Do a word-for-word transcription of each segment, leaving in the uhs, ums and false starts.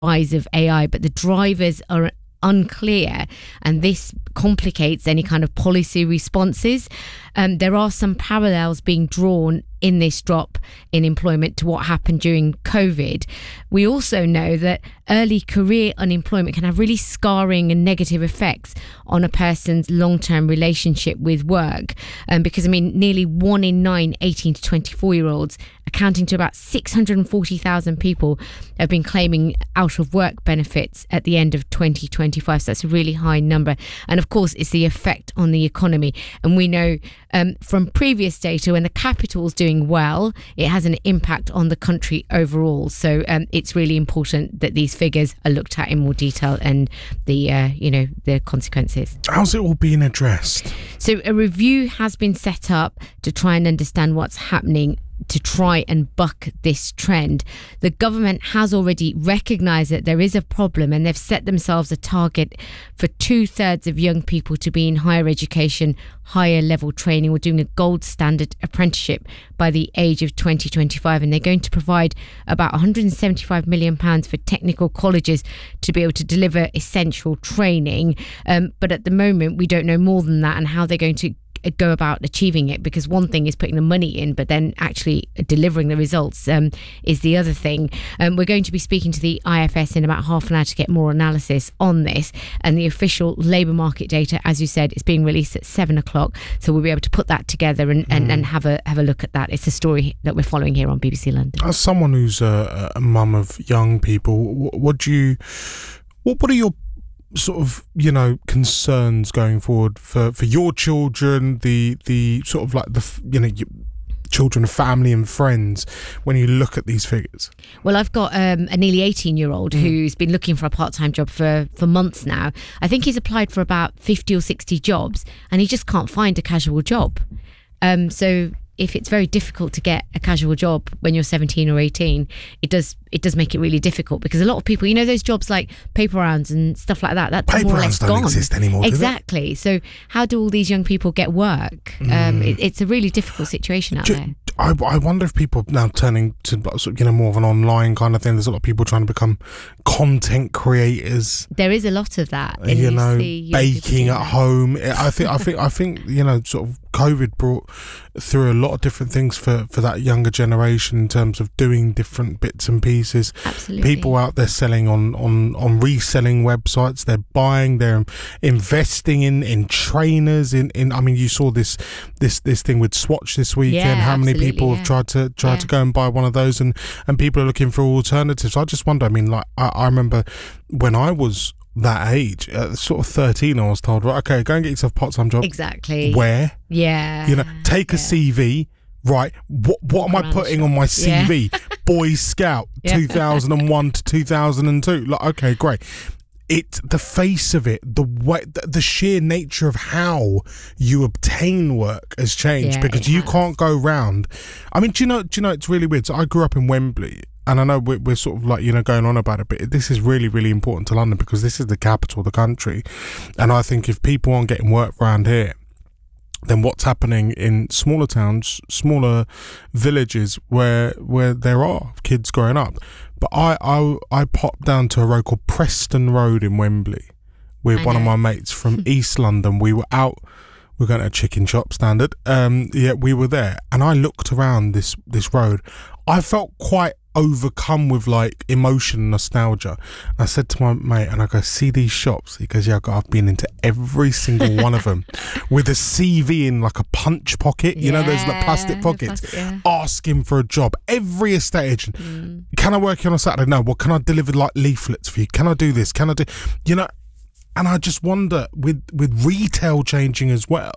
rise of A I, but the drivers are unclear, and this complicates any kind of policy responses. Um, there are some parallels being drawn in this drop in employment to what happened during COVID. We also know that early career unemployment can have really scarring and negative effects on a person's long-term relationship with work. Um, because, I mean, nearly one in nine eighteen to twenty-four year olds, accounting to about six hundred forty thousand people, have been claiming out of work benefits at the end of twenty twenty-five. So that's a really high number. And of course, it's the effect on the economy. And we know um, from previous data, when the capital's doing well, it has an impact on the country overall. So um, it's really important that these figures are looked at in more detail and the, uh, you know, the consequences. How's it all being addressed? So a review has been set up to try and understand what's happening to try and buck this trend. The government has already recognised that there is a problem, and they've set themselves a target for two thirds of young people to be in higher education, higher level training, or doing a gold standard apprenticeship by the age of twenty twenty-five. And they're going to provide about one hundred seventy-five million pounds for technical colleges to be able to deliver essential training. Um, but at the moment, we don't know more than that and how they're going to go about achieving it, because one thing is putting the money in, but then actually delivering the results um, is the other thing. Um, we're going to be speaking to the I F S in about half an hour to get more analysis on this, and the official labour market data, as you said, is being released at seven o'clock, so we'll be able to put that together and, and, mm. and have a have a look at that. It's a story that we're following here on B B C London. As someone who's a, a mum of young people, what, what do you what what are your sort of, you know, concerns going forward for, for your children, the the sort of like the, you know, children of family and friends, when you look at these figures? Well, I've got um, a nearly eighteen year old mm. who's been looking for a part-time job for, for months now. I think he's applied for about fifty or sixty jobs, and he just can't find a casual job. Um, so if it's very difficult to get a casual job when you're seventeen or eighteen, it does it does make it really difficult, because a lot of people, you know, those jobs like paper rounds and stuff like that, that's paper more or rounds less don't gone. exist anymore. Exactly. Do they? So how do all these young people get work? Mm. Um, it, it's a really difficult situation out do, there. I, I wonder if people are now turning to sort of, you know, more of an online kind of thing. There's a lot of people trying to become content creators. There is a lot of that. You, you know, baking at home. I think, I think, I think, you know, sort of COVID brought through a lot of different things for, for that younger generation in terms of doing different bits and pieces. Absolutely. People out there selling on, on, on reselling websites. They're buying, they're investing in, in trainers. In, in, I mean, you saw this, this, this thing with Swatch this weekend. Yeah, How many absolutely, people yeah. have tried to try yeah. to go and buy one of those, and, and people are looking for alternatives. I just wonder, I mean, like, I, I remember when I was that age, uh, sort of thirteen, I was told, right, okay, go and get yourself a part-time job. Exactly. Where? Yeah. You know, take a yeah. C V. Right, what what am I putting on my C V? Yeah. Boy Scout, yeah. two thousand one to two thousand two. Like, okay, great. It, the face of it, the way, the, the sheer nature of how you obtain work has changed, yeah, because you has. can't go round. I mean, do you know? Do you know? It's really weird. So I grew up in Wembley, and I know we're, we're sort of like, you know, going on about it, but this is really, really important to London, because this is the capital of the country, and I think if people aren't getting work around here, then what's happening in smaller towns, smaller villages where where there are kids growing up. But I I, I popped down to a road called Preston Road in Wembley with I one know. of my mates from East London. We were out, we were going to a chicken shop, standard. Um, yeah, we were there, and I looked around this this road. I felt quite overcome with like emotion and nostalgia. And I said to my mate, and I go, see these shops? He goes, yeah, I've been into every single one of them with a C V in like a punch pocket, you yeah, know, those like plastic pockets, plastic, yeah. asking for a job. Every estate agent, mm. can I work here on a Saturday? No. Well, can I deliver like leaflets for you? Can I do this? Can I do, you know? And I just wonder, with with retail changing as well,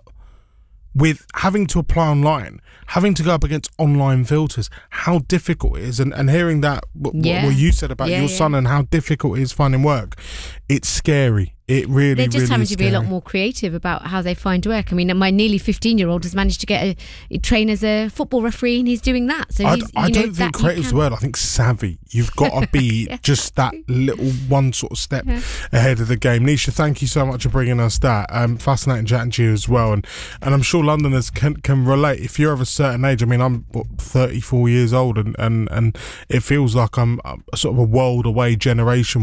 with having to apply online, having to go up against online filters, how difficult it is. And, and hearing that, what, yeah. what you said about yeah, your yeah. son and how difficult it is finding work, it's scary. It really, They're just really having is to scary. be a lot more creative about how they find work. I mean, my nearly fifteen-year-old has managed to get a, a train as a football referee, and he's doing that. So I, he's, I you know, don't think creative is the word. I think savvy. You've got to be yeah. just that little one sort of step yeah. ahead of the game. Nisha, thank you so much for bringing us that. Um, fascinating chatting to you as well. And and I'm sure Londoners can, can relate. If you're of a certain age, I mean, I'm what, thirty-four years old, and, and, and it feels like I'm, I'm sort of a world away generation